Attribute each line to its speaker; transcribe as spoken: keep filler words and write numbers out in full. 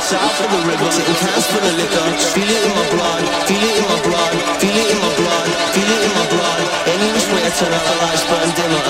Speaker 1: south of the river, taking cans for the liquor. Feel it in my blood, feel it in my blood, feel it in my blood, feel it in my blood. Any which way I turn out, the lights burn dimmer.